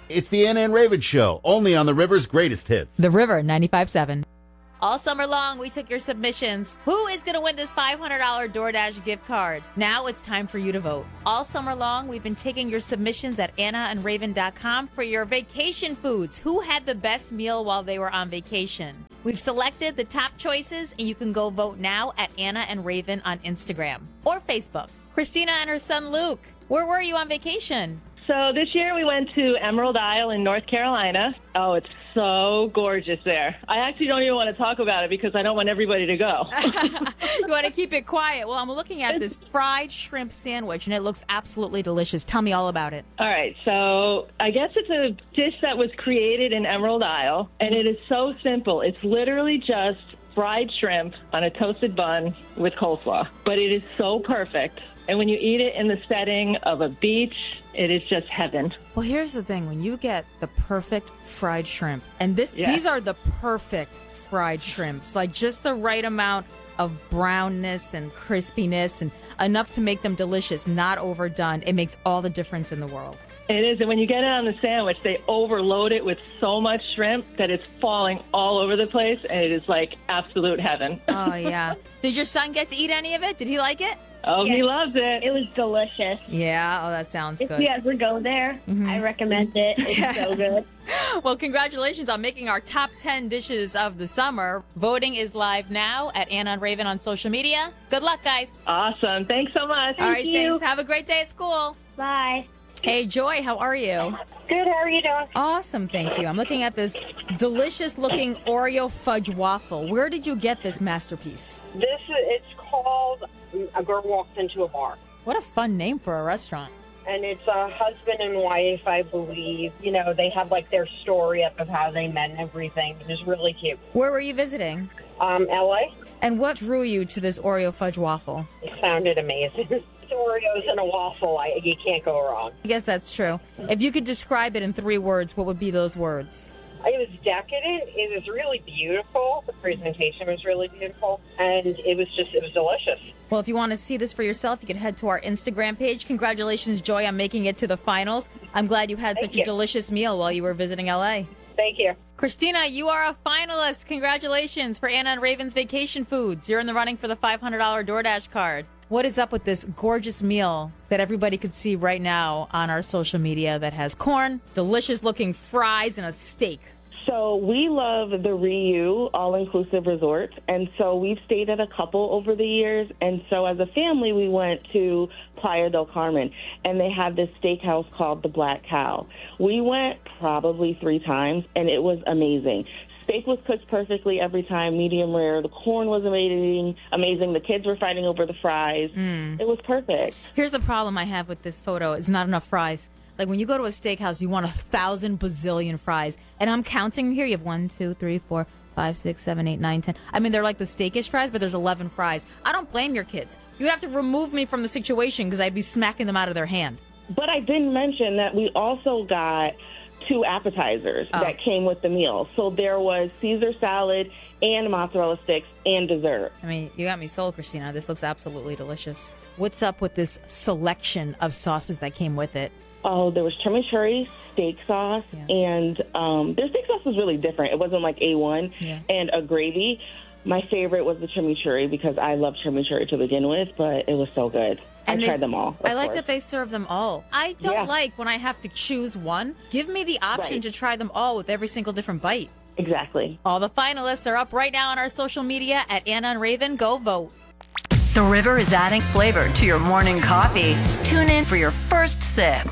It's the Anna and Raven Show, only on the River's greatest hits. The River 95.7. All summer long, we took your submissions. Who is going to win this $500 DoorDash gift card? Now it's time for you to vote. All summer long, we've been taking your submissions at AnnaandRaven.com for your vacation foods. Who had the best meal while they were on vacation? We've selected the top choices, and you can go vote now at Anna and Raven on Instagram or Facebook. Christina and her son Luke, where were you on vacation? So this year we went to Emerald Isle in North Carolina. Oh, it's so gorgeous there. I actually don't even want to talk about it because I don't want everybody to go. You want to keep it quiet. Well, I'm looking at this fried shrimp sandwich, and it looks absolutely delicious. Tell me all about it. All right, so I guess it's a dish that was created in Emerald Isle, and it is so simple. It's literally just fried shrimp on a toasted bun with coleslaw. But it is so perfect. And when you eat it in the setting of a beach, it is just heaven. Well, here's the thing. When you get the perfect fried shrimp, and these are the perfect fried shrimps, like just the right amount of brownness and crispiness and enough to make them delicious, not overdone. It makes all the difference in the world. It is, and when you get it on the sandwich, they overload it with so much shrimp that it's falling all over the place, and it is like absolute heaven. Oh, yeah. Did your son get to eat any of it? Did he like it? Oh, yeah. He loves it. It was delicious. Yeah, oh, that sounds good. If you ever go there, I recommend it. It's so good. Well, congratulations on making our top 10 dishes of the summer. Voting is live now at Anna and Raven on social media. Good luck, guys. Awesome. Thanks so much. All right, thanks. Have a great day at school. Bye. Hey, Joy, how are you? Good, how are you doing? Awesome, thank you. I'm looking at this delicious-looking Oreo fudge waffle. Where did you get this masterpiece? It's called A Girl Walks Into a Bar. What a fun name for a restaurant. And it's a husband and wife, I believe. You know, they have like their story of how they met and everything. It was really cute. Where were you visiting? L.A. And what drew you to this Oreo fudge waffle? It sounded amazing. Oreos and a waffle, you can't go wrong. I guess that's true. If you could describe it in 3 words, what would be those words? It was decadent. It was really beautiful. The presentation was really beautiful. And it was delicious. Well, if you want to see this for yourself, you can head to our Instagram page. Congratulations, Joy, on making it to the finals. I'm glad you had such a delicious meal while you were visiting L.A. Thank you. Christina, you are a finalist. Congratulations for Anna and Raven's Vacation Foods. You're in the running for the $500 DoorDash card. What is up with this gorgeous meal that everybody could see right now on our social media that has corn, delicious-looking fries, and a steak? So we love the Riu all-inclusive resort, and so we've stayed at a couple over the years, and so as a family we went to Playa del Carmen, and they have this steakhouse called the Black Cow. We went probably 3 times, and it was amazing. Steak was cooked perfectly every time, medium rare. The corn was amazing. The kids were fighting over the fries. It was perfect. Here's the problem I have with this photo. It's not enough fries. Like when you go to a steakhouse, you want 1,000 bazillion fries. And I'm counting here. You have 1, 2, 3, 4, 5, 6, 7, 8, 9, 10. I mean, they're like the steakish fries, but there's 11 fries. I don't blame your kids. You would have to remove me from the situation because I'd be smacking them out of their hand. But I didn't mention that we also got 2 appetizers that came with the meal. So there was Caesar salad and mozzarella sticks and dessert. I mean, you got me sold, Christina. This looks absolutely delicious. What's up with this selection of sauces that came with it? Oh, there was chimichurri steak sauce, and their steak sauce was really different. It wasn't like A1 and a gravy. My favorite was the chimichurri because I love chimichurri to begin with, but it was so good. And I tried them all. I like that they serve them all. I don't like when I have to choose one. Give me the option to try them all with every single different bite. Exactly. All the finalists are up right now on our social media at Anna and Raven. Go vote. The River is adding flavor to your morning coffee. Tune in for your first sip.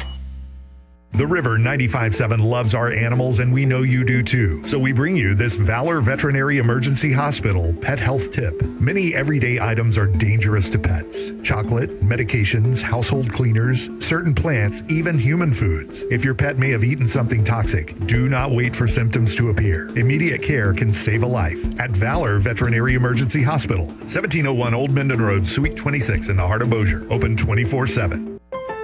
The River 95.7 loves our animals, and we know you do too. So we bring you this Valor Veterinary Emergency Hospital pet health tip. Many everyday items are dangerous to pets. Chocolate, medications, household cleaners, certain plants, even human foods. If your pet may have eaten something toxic, do not wait for symptoms to appear. Immediate care can save a life. At Valor Veterinary Emergency Hospital, 1701 Old Minden Road, Suite 26 in the heart of Bossier. Open 24/7.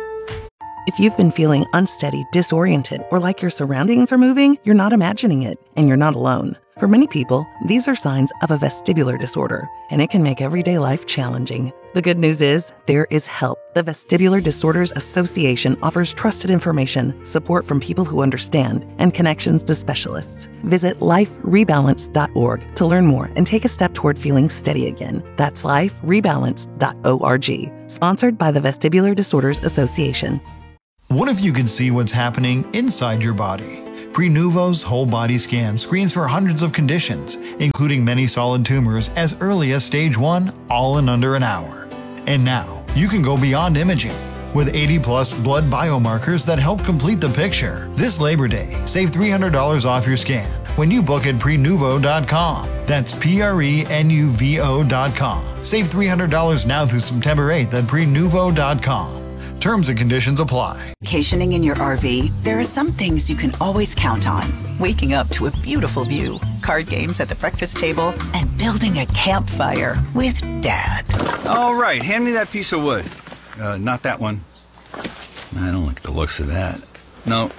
If you've been feeling unsteady, disoriented, or like your surroundings are moving, you're not imagining it, and you're not alone. For many people, these are signs of a vestibular disorder, and it can make everyday life challenging. The good news is, there is help. The Vestibular Disorders Association offers trusted information, support from people who understand, and connections to specialists. Visit liferebalance.org to learn more and take a step toward feeling steady again. That's liferebalance.org. Sponsored by the Vestibular Disorders Association. What if you could see what's happening inside your body? Prenuvo's whole body scan screens for hundreds of conditions, including many solid tumors as early as stage 1, all in under an hour. And now, you can go beyond imaging with 80-plus blood biomarkers that help complete the picture. This Labor Day, save $300 off your scan when you book at Prenuvo.com. That's Prenuvo.com. Save $300 now through September 8th at Prenuvo.com. Terms and conditions apply. Vacationing in your RV, there are some things you can always count on. Waking up to a beautiful view, card games at the breakfast table, and building a campfire with Dad. All right, hand me that piece of wood. Not that one. I don't like the looks of that. No.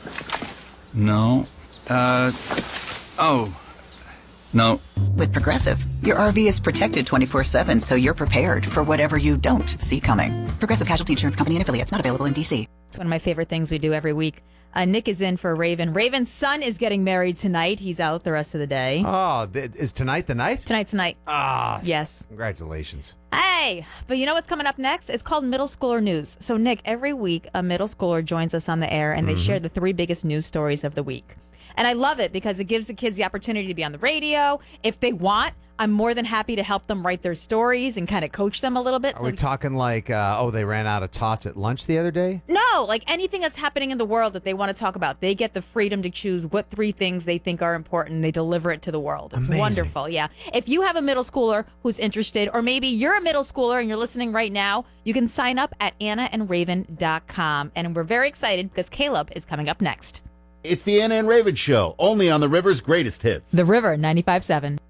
No. With Progressive, your RV is protected 24/7, so you're prepared for whatever you don't see coming. Progressive Casualty Insurance Company and Affiliates, not available in D.C. It's one of my favorite things we do every week. Nick is in for Raven. Raven's son is getting married tonight. He's out the rest of the day. Oh, is tonight the night? Tonight's the night. Ah, yes. Congratulations. Hey, but you know what's coming up next? It's called Middle Schooler News. So, Nick, every week a middle schooler joins us on the air, and they share the 3 biggest news stories of the week. And I love it because it gives the kids the opportunity to be on the radio. If they want, I'm more than happy to help them write their stories and kind of coach them a little bit. Are we talking like, they ran out of tots at lunch the other day? No, like anything that's happening in the world that they want to talk about. They get the freedom to choose what 3 things they think are important. They deliver it to the world. It's amazing. Wonderful, yeah. If you have a middle schooler who's interested, or maybe you're a middle schooler and you're listening right now, you can sign up at AnnaandRaven.com. And we're very excited because Caleb is coming up next. It's the Anna and Raven Show, only on the River's greatest hits. The River 95.7.